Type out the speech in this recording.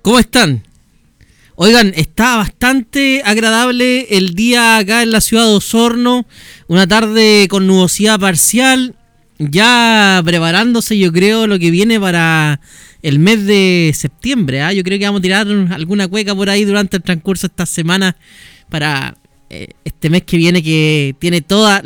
¿Cómo están? Oigan, está bastante agradable el día acá en la ciudad de Osorno. Una tarde con nubosidad parcial. Ya preparándose, yo creo, lo que viene para el mes de septiembre. Yo creo que vamos a tirar alguna cueca por ahí durante el transcurso de esta semana para este mes que viene, que tiene toda